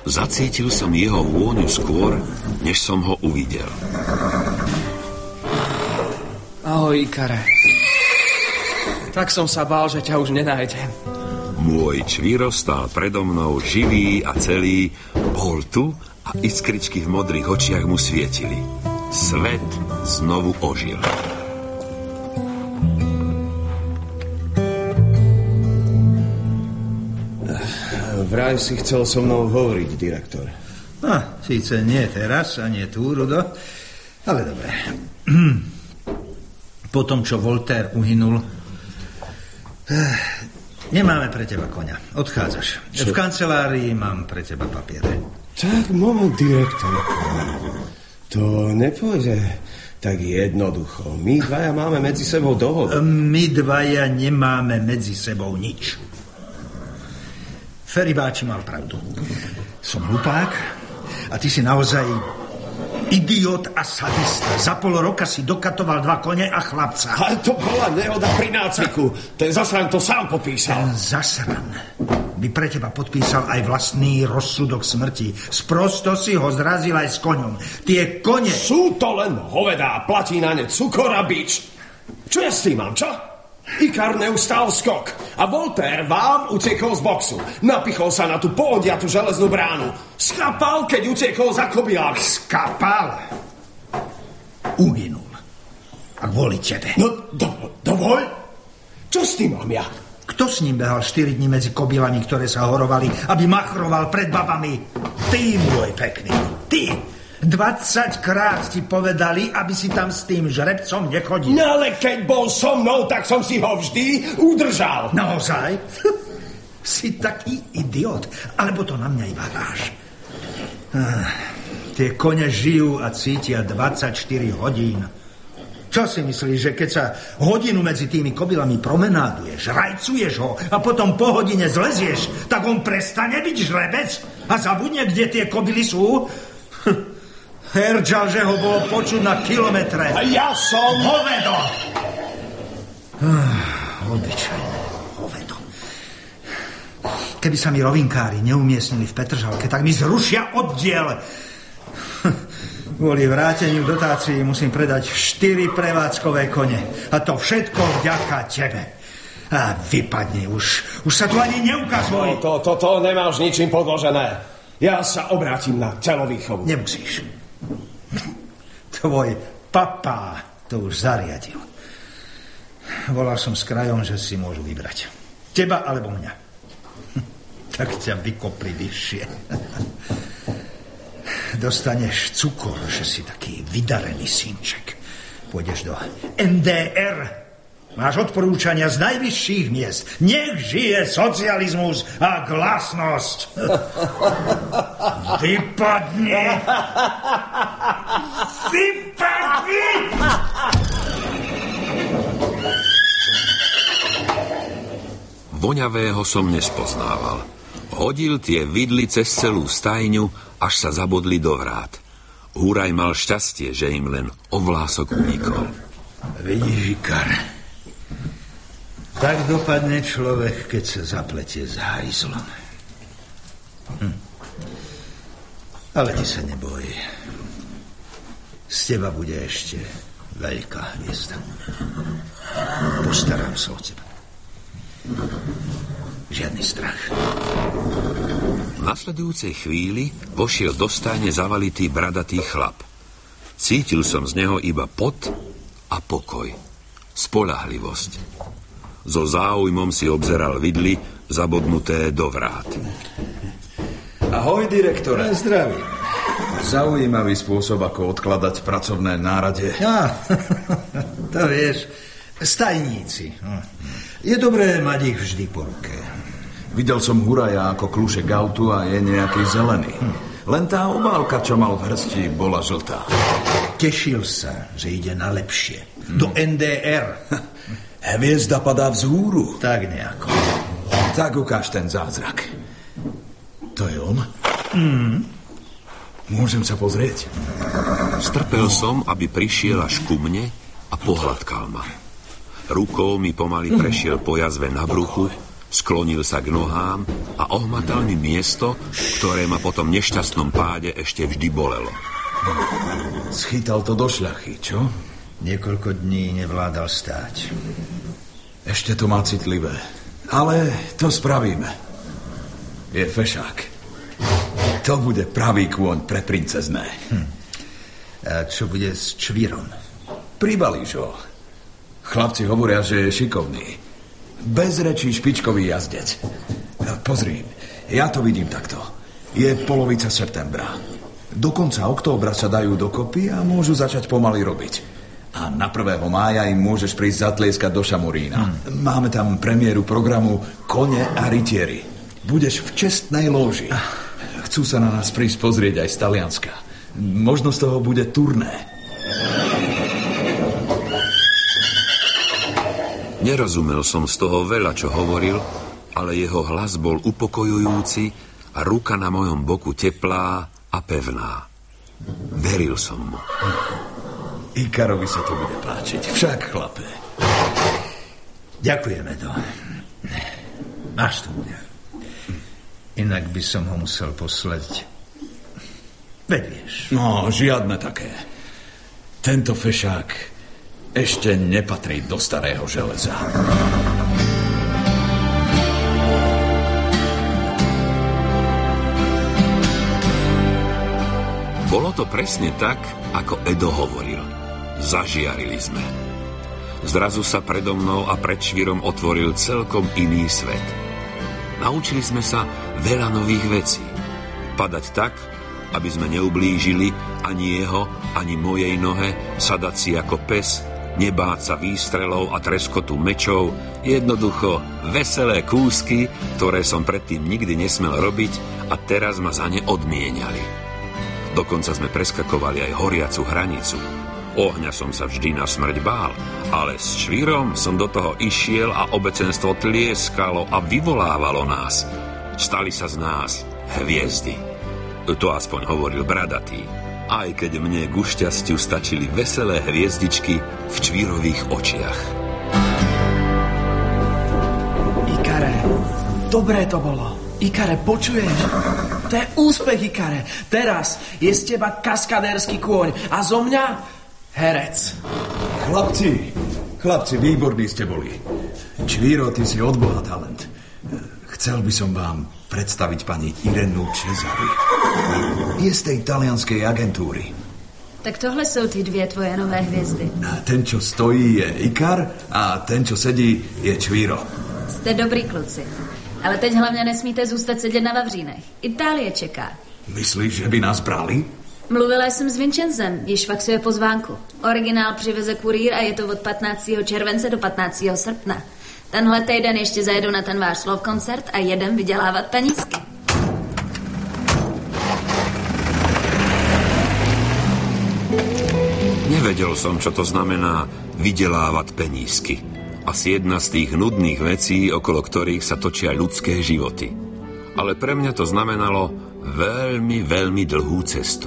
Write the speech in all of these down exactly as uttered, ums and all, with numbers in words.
Zacítil som jeho vôňu skôr, než som ho uvidel. Ahoj, Ikare. Tak som sa bál, že ťa už nenájdem. Môj čviro stál predo mnou živý a celý, bol tu a iskričky v modrých očiach mu svietili. Svet znovu ožil. Vraj si chcel so mnou hovoriť, direktor. No, síce nie teraz a nie tu, Rudo, ale dobre. Po tom, čo Voltaire uhynul, nemáme pre teba koňa. Odchádzaš. Čo? V kancelárii mám pre teba papiere. Tak, moment, direktor. To nepôjde tak jednoducho. My dvaja máme medzi sebou dohodu. My dvaja nemáme medzi sebou nič. Feribáči mal pravdu. Som hlupák a ty si naozaj idiot a sadista. Za pol roka si dokatoval dva kone a chlapca. Ale to bola nehoda pri nácviku. Ten zasran to sám popísal. Ten zasran by pre teba podpísal aj vlastný rozsudok smrti. Sprosto si ho zrazil aj s koňom. Tie kone... Sú to len hovedá, platí na ne cukor a bič. Čo ja s tým mám, čo? Ikar neustál skok a Voltaire vám uciekol z boxu. Napichol sa na tú pohodiatú železnú bránu. Skapal, keď uciekol za kobylami. Skapal? Uhynul. A kvôli tebe. No, do, dovoľ? Čo s tým mám ja? Kto s ním behal štyri dni medzi kobylami, ktoré sa horovali, aby machroval pred babami? Ty, môj pekný, ty. dvadsaťkrát ti povedali, aby si tam s tým žrebcom nechodil. No ale keď bol so mnou, tak som si ho vždy udržal. Naozaj? Si taký idiot. Alebo to na mňa iba hráš. Ah, tie kone žijú a cítia dvadsaťštyri hodín. Čo si myslíš, že keď sa hodinu medzi tými kobylami promenáduješ, rajcuješ ho a potom po hodine zlezieš, tak on prestane byť žrebec a zabudne, kde tie kobyly sú? Herdžal, že ho bolo počuť na kilometre. A ja som... Hovedo! Ah, obyčajné hovedo. Keby sa mi rovinkári neumiestnili v Petržalke, tak mi zrušia oddiel. Kvôli vráteniu dotácií musím predať štyri prevádzkové kone. A to všetko vďaka tebe. A vypadni už. Už sa tu ani neukazuj. To, to, to, to nemáš ničím podložené. Ja sa obrátim na telovýchovu. Nemusíš. Tvoj papá to už zariadil. Volal som s krajom, že si môžu vybrať. Teba alebo mňa. Tak ťa vykopli vyššie. Dostaneš cukor, že si taký vydarený synček. Pôjdeš do en dé er. Máš odporúčania z najvyšších miest. Nech žije socializmus a glasnosť. Vypadni! Vypadni! Voňavého som nespoznával. Hodil tie vidly cez celú stajňu, až sa zabodli do vrát. Húraj mal šťastie, že im len ovlások unikol. Vidíš, Ikar, tak dopadne človek, keď sa zapletie s hajzlom. Hm. Ale ty sa neboj. Z teba bude ešte veľká hviezda. Postarám sa o teba. Žiadny strach. V nasledujúcej chvíli vošiel do stajne zavalitý bradatý chlap. Cítil som z neho iba pot a pokoj. Spoľahlivosť. So záujmom si obzeral vidly zabodnuté do vrát. Ahoj, direktore. Zdravím. Zaujímavý spôsob, ako odkladať pracovné nárade. Á, to vieš, stajníci. Je dobré mať ich vždy po ruke. Videl som Huraja, ako klúše gautu a je nejaký zelený. Hm. Len tá obálka, čo mal v hrsti, bola žltá. Tešil sa, že ide na lepšie. Hm. Do en dé er. Hviezda padá vzhúru. Tak nejako. Tak ukáž ten zázrak. To je on? Mm. Môžem sa pozrieť? Strpel som, aby prišiel až ku mne a pohľadkal ma. Rukou mi pomaly prešiel po jazve na bruchu, Sklonil sa k nohám a ohmatal mi miesto, ktoré ma po tom nešťastnom páde ešte vždy bolelo. Schytal to do šľachy, čo? Niekoľko dní nevládal stáť. Ešte to má citlivé. Ale to spravíme. Je fešák. To bude pravý kôň pre princezné. Hm. A čo bude s Čvírom? Pribalíš ho. Chlapci hovoria, že je šikovný. Bez rečí špičkový jazdec. Pozri, ja to vidím takto. Je polovica septembra. Do konca októbra sa dajú dokopy a môžu začať pomaly robiť. A na prvého mája im môžeš prísť zatlieskať do Šamorína. Hmm. Máme tam premiéru programu Kone a rytieri. Budeš v čestnej lóži. Chcú sa na nás prísť pozrieť aj z Talianska. Možno z toho bude turné. Nerozumel som z toho veľa, čo hovoril, ale jeho hlas bol upokojujúci a ruka na mojom boku teplá a pevná. Veril som mu. Ikarovi sa to bude páčiť. Však, chlape. Ďakujeme to. Máš to mňa. Inak by som ho musel poslať. Veď vieš. No, žiadne také. Tento fešák ešte nepatrí do starého železa. Bolo to presne tak, ako Edo hovoril. Zažiarili sme. Zrazu sa predo mnou a pred Čvírom otvoril celkom iný svet. Naučili sme sa veľa nových vecí. Padať tak, aby sme neublížili ani jeho, ani mojej nohe, sadať si ako pes, nebáť sa výstrelov a treskotu mečov, jednoducho veselé kúsky, ktoré som predtým nikdy nesmel robiť a teraz ma za ne odmieniali. Dokonca sme preskakovali aj horiacu hranicu. Ohňa som sa vždy na smrť bál, ale s Čvírom som do toho išiel a obecenstvo tlieskalo a vyvolávalo nás. Stali sa z nás hviezdy. To aspoň hovoril Bradatý. Aj keď mne ku šťastiu stačili veselé hviezdičky v Čvírových očiach. Ikare, dobré to bolo. Ikare, počuješ? To je úspech, Ikare. Teraz je z teba kaskadérsky kôň a zo mňa herec. Chlapci, chlapci, výborní ste boli. Čvíro, ty si od Boha talent. Chcel by som vám predstaviť pani Irenu Cesari. Je z tej talianskej agentúry. Tak tohle jsou ty dvě tvoje nové hvězdy. A ten, čo stojí, je Ikar a ten, čo sedí, je Čvíro. Jste dobrý kluci. Ale teď hlavně nesmíte zůstat sedět na vavřínech. Itálie čeká. Myslíš, že by nás brali? Mluvila jsem s Vincenzem, již faxuje pozvánku. Originál přiveze kurýr a je to od patnáctého července do patnáctého srpna. Tenhle týden ještě zajedu na ten váš slov koncert a jedem vydělávat penízky. Nevedel som, čo to znamená vydelávať penízky. Asi jedna z tých nudných vecí, okolo ktorých sa točia ľudské životy. Ale pre mňa to znamenalo veľmi, veľmi dlhú cestu.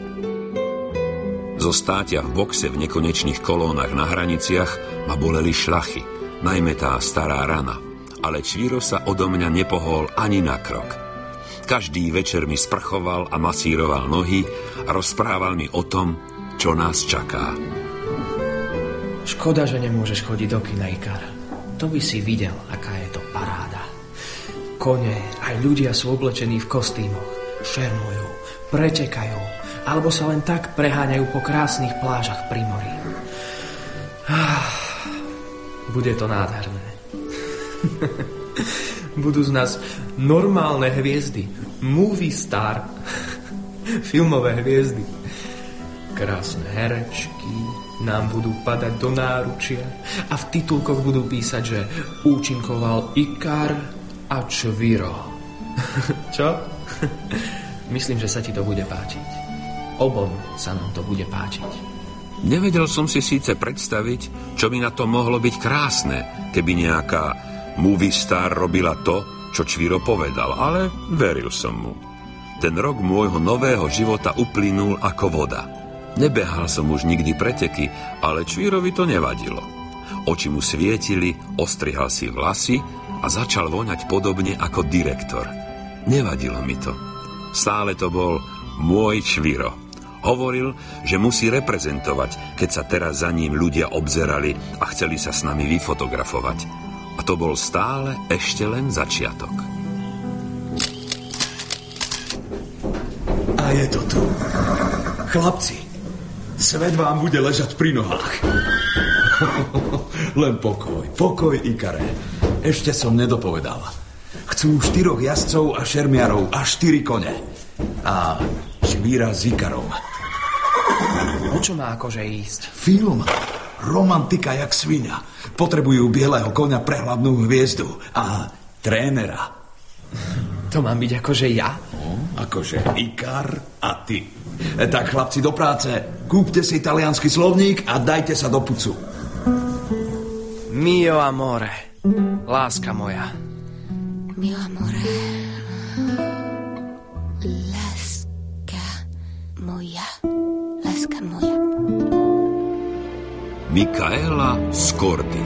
Zo státia v boxe v nekonečných kolónach na hraniciach ma boleli šľachy, najmä tá stará rana. Ale Čvíro sa odo mňa nepohol ani na krok. Každý večer mi sprchoval a masíroval nohy a rozprával mi o tom, čo nás čaká. Škoda, že nemôžeš chodiť do kina, Ikar. To by si videl, aká je to paráda. Kone, aj ľudia sú oblečení v kostýmoch. Šermujú, pretekajú, alebo sa len tak preháňajú po krásnych plážach pri mori. Ah, bude to nádherné. Budú z nás normálne hviezdy. Movie star. Filmové hviezdy. Krásne herečky nám budú padať do náručia a v titulkoch budú písať, že účinkoval Ikar a Čvíro. Čo? Myslím, že sa ti to bude páčiť. Obom sa nám to bude páčiť. Nevedel som si síce predstaviť, čo by na to mohlo byť krásne, keby nejaká movie star robila to, čo Čvíro povedal, ale veril som mu. Ten rok môjho nového života uplynul ako voda. Nebehal som už nikdy preteky, ale Čvírovi to nevadilo. Oči mu svietili, ostrihal si vlasy a začal voňať podobne ako direktor. Nevadilo mi to. Stále to bol môj Čviro. Hovoril, že musí reprezentovať, keď sa teraz za ním ľudia obzerali a chceli sa s nami vyfotografovať. A to bol stále ešte len začiatok. A je to tu. Chlapci, svet vám bude ležať pri nohách. Len pokoj, pokoj, Ikare. Ešte som nedopovedal. Chcú štyroch jazdcov a šermiarov a štyri kone. A Čvíra s Ikarom. O čo má akože ísť? Film. Romantika jak svinia. Potrebujú bieleho koňa pre hlavnú hviezdu. A trénera. To mám byť akože ja? No, akože Ikar a ty. E, tak chlapci do práce. Kúpte si taliansky slovník a dajte sa do pucu. Mio amore. Láska moja. Mio amore. Láska moja. Láska moja. Mikaela Skordy.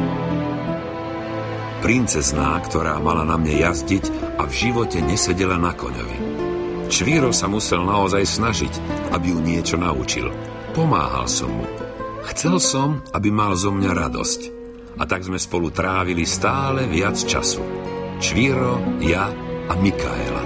Princezná, ktorá mala na mne jazdiť a v živote nesedela na koňovi. Čvíro sa musel naozaj snažiť, aby ju niečo naučil. Pomáhal som mu. Chcel som, aby mal zo mňa radosť. A tak sme spolu trávili stále viac času. Čvíro, ja a Mikaela.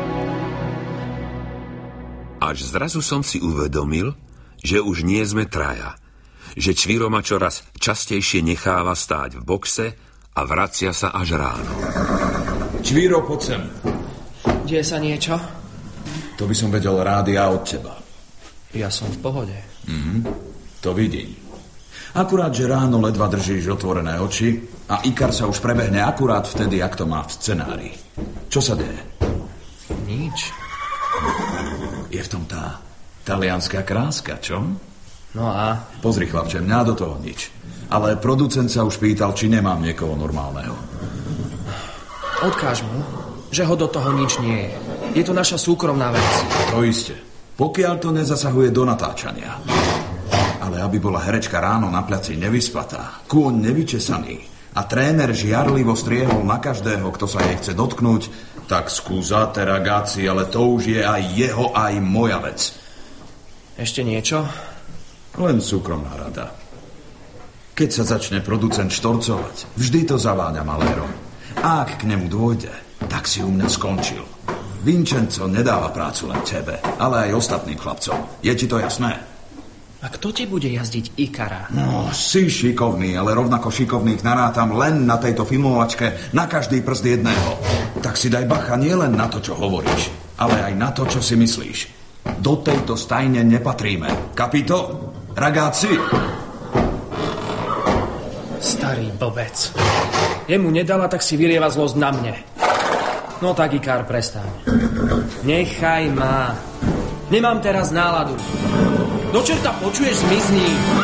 Až zrazu som si uvedomil, že už nie sme traja. Že Čvíro ma čoraz častejšie necháva stáť v boxe a vracia sa až ráno. Čvíro, poď sem. Deje sa niečo? To by som vedel rád ja od teba. Ja som v pohode. Mhm, to vidím. Akurát, že ráno ledva držíš otvorené oči a Ikar sa už prebehne akurát vtedy, jak to má v scenárii. Čo sa deje? Nič. Je v tom tá talianská kráska, čo? No a? Pozri, chlapče, mňa do toho nič. Ale producent sa už pýtal, či nemám niekoho normálneho. Odkáž mu, že ho do toho nič nie je. Je to naša súkromná vec. To iste. Pokiaľ to nezasahuje do natáčania. Ale aby bola herečka ráno na placi nevyspatá, kôň nevyčesaný a tréner žiarlivo striehol na každého, kto sa jej chce dotknúť, tak skúzate, ragazzi, ale to už je aj jeho, aj moja vec. Ešte niečo? Len súkromná rada. Keď sa začne producent štorcovať, vždy to zaváňa malérom. A ak k nemu dôjde, tak si u mňa skončil. Vincenzo nedáva prácu len tebe, ale aj ostatným chlapcom. Je ti to jasné? A kto ti bude jazdiť Ikara? No, si šikovný, ale rovnako šikovných narátam len na tejto filmovačke na každý prst jedného. Tak si daj bacha nie len na to, čo hovoríš, ale aj na to, čo si myslíš. Do tejto stajne nepatríme. Capito? Ragazzi? Starý blbec. Jemu nedala, tak si vylieva zlosť na mne. No tak, Ikar, prestaň. Nechaj ma. Nemám teraz náladu. Do čerta počuješ, zmizni.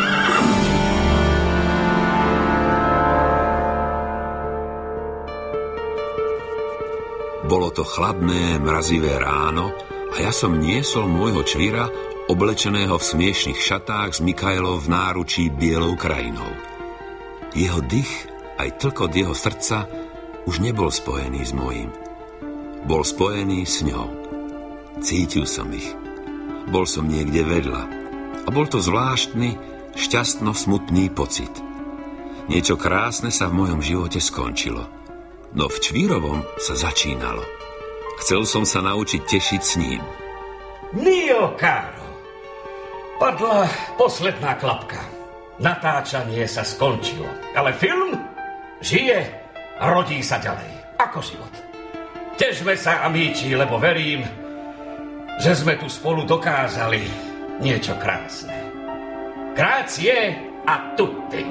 Bolo to chladné, mrazivé ráno a ja som niesol môjho Čvíra oblečeného v smiešných šatách s Mikaelou v náručí bielou krajinou. Jeho dých, aj tlkot jeho srdca, už nebol spojený s mojím. Bol spojený s ňou. Cítil som ich. Bol som niekde vedľa. A bol to zvláštny, šťastno-smutný pocit. Niečo krásne sa v mojom živote skončilo. No v Čvírovom sa začínalo. Chcel som sa naučiť tešiť s ním. Mio caro, padla posledná klapka. Natáčanie sa skončilo, ale film žije a rodí sa ďalej, ako život. Težme sa, amíči, lebo verím, že sme tu spolu dokázali niečo krásne. Grazie a tutti.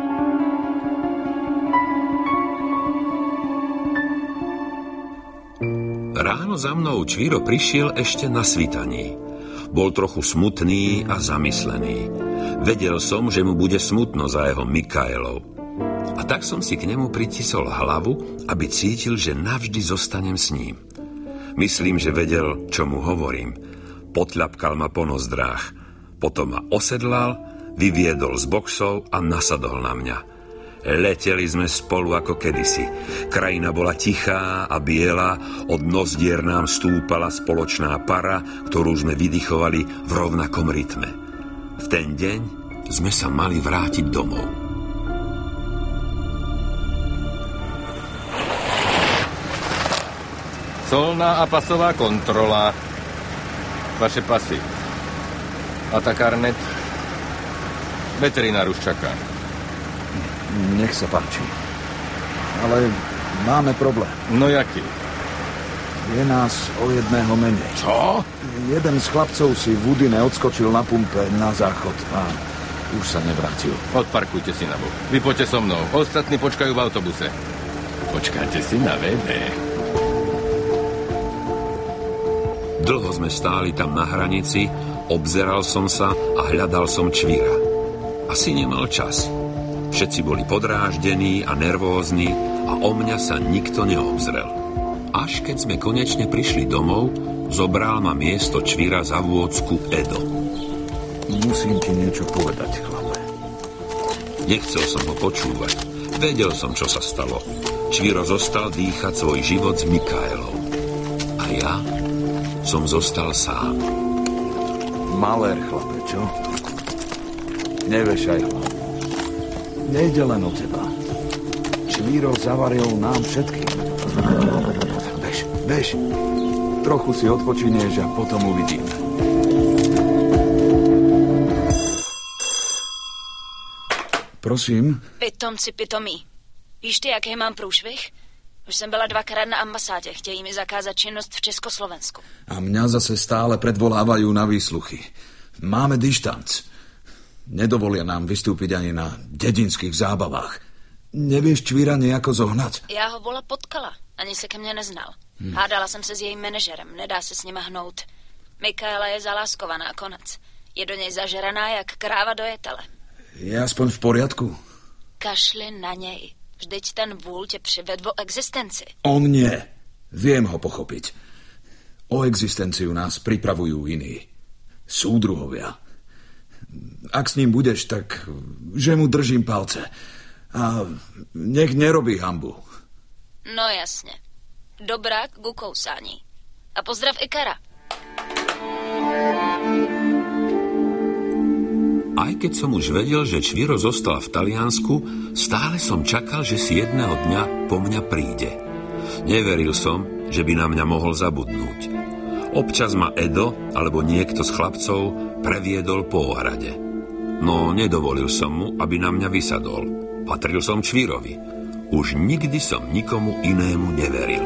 Ráno za mnou Čvíro prišiel ešte na svitaní. Bol trochu smutný a zamyslený. Vedel som, že mu bude smutno za jeho Mikaelou. A tak som si k nemu pritisol hlavu, aby cítil, že navždy zostanem s ním. Myslím, že vedel, čo mu hovorím. Potľapkal ma po nozdrách. Potom ma osedlal, vyviedol z boxov a nasadol na mňa. Leteli sme spolu ako kedysi. Krajina bola tichá a biela, od nozdier nám stúpala spoločná para, ktorú sme vydychovali v rovnakom rytme. V ten deň sme sa mali vrátiť domov. Colná a pasová kontrola. Vaše pasy. A tá karnet? Veterinár už čaká. Nech sa páči. Ale máme problém. No jaký? Je nás o jedného menej. Čo? Jeden z chlapcov si v Udine odskočil na pumpe na záchod a už sa nevrátil. Odparkujte si na bok. Vy poďte so mnou. Ostatní počkajú v autobuse. Počkáte si na vé bé. Dlho sme stáli tam na hranici, obzeral som sa a hľadal som Čvíra. Asi nemal čas. Všetci boli podráždení a nervózni a o mňa sa nikto neobzrel. Až keď sme konečne prišli domov, zobral ma miesto Čvíra za vôdzku Edo. Musím ti niečo povedať, chlape. Nechcel som ho počúvať. Vedel som, čo sa stalo. Čvíro zostal dýchať svoj život s Mikaelou. A ja som zostal sám. Malér, chlape, čo? Nevešaj hlavu. Nejde len o teba. Čvíro zavaril nám všetkým. Bež, bež. Trochu si odpočinieš a potom uvidíme. Prosím? Pitomci pitomí. Víš ty, jaký mám průšvih? Už jsem byla dvakrát na ambasádě. Chtějí mi zakázat činnost v Československu. A mňa zase stále predvolávajú na výsluchy. Máme dištanc. Nedovolia nám vystúpiť ani na dedinských zábavách. Nevieš Čvíra nejako zohnať? Já ho vola potkala. Ani se ke mně neznal. Hmm. Hádala jsem se s jejím manažerem. Nedá se s nima hnout. Mikaela je zaláskovaná, konec. Je do něj zažeraná jak kráva do jetele. Je aspoň v poriadku? Kašli na něj. Vždyť ten vůl tě přivedl o existenci. On nie. Viem ho pochopiť. O existenciu nás pripravujú iní. Súdruhovia. Ak s ním budeš, tak že mu držím palce. A nech nerobí hanbu. No jasně. Dobrák k ukousání. A pozdrav Ikara. Aj keď som už vedel, že Čvíro zostal v Taliansku, stále som čakal, že si jedného dňa po mňa príde. Neveril som, že by na mňa mohol zabudnúť. Občas ma Edo, alebo niekto z chlapcov, previedol po ohrade. No nedovolil som mu, aby na mňa vysadol. Patril som Čvírovi. Už nikdy som nikomu inému neveril.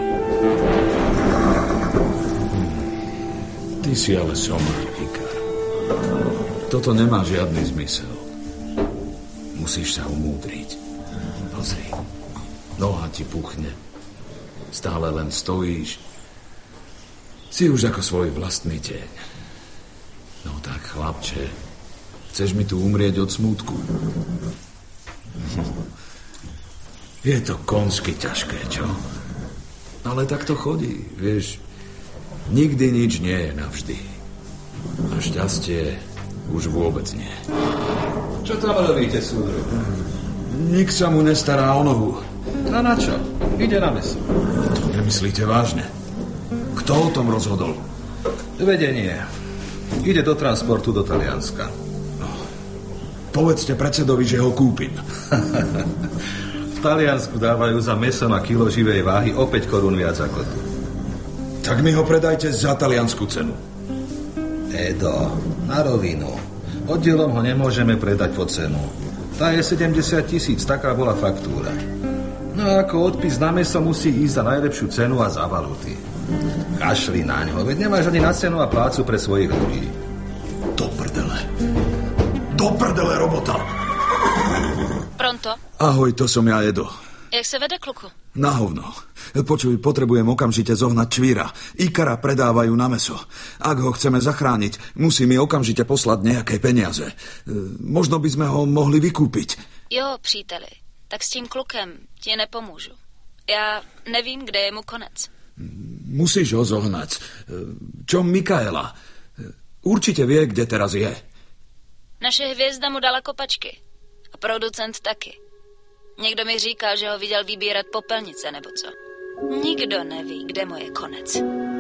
Ty si ale somár, Ikar. Toto nemá žiadny zmysel. Musíš sa umúdriť. Pozri, noha ti puchne. Stále len stojíš. Si už ako svoj vlastný deň. No tak, chlapče, chceš mi tu umrieť od smútku? Je to konsky ťažké, čo? Ale tak to chodí, vieš. Nikdy nič nie je navždy. A šťastie už vôbec nie. Čo tam robíte, súdruh? Nik sa mu nestará o nohu. A na čo? Ide na meso. To nemyslíte vážne? Kto o tom rozhodol? Vedenie. Ide do transportu do Talianska. No, povedzte predsedovi, že ho kúpim. V Taliansku dávajú za meso na kilo živej váhy o päť korún viac ako tu. Tak mi ho predajte za taliansku cenu. Edo, na rovinu. Oddielom ho nemôžeme predať po cenu. Tá je sedemdesiat tisíc, taká bola faktúra. No a ako odpis na meso musí ísť za najlepšiu cenu a za valuty. Kašli na ňo, veď nemáš ani na cenu a plácu pre svojich ľudí. Do prdele. Do prdele robota. Pronto? Ahoj, to som ja, Edo. Jak se vede, kluku? Na hovno. Počuj, potrebujem okamžite zohnať Čvíra. Ikara predávajú na mäso. Ak ho chceme zachrániť, musí mi okamžite poslať nejaké peniaze. Možno by sme ho mohli vykúpiť. Jo, příteli, tak s tím klukem ti nepomůžu. Já nevím, kde je mu konec. Musíš ho zohnať. Čo Mikaela? Určite vie, kde teraz je. Naše hvězda mu dala kopačky. A producent taky. Někdo mi říkal, že ho viděl vybírat popelnice nebo co. Nikdo neví, kde mu je konec.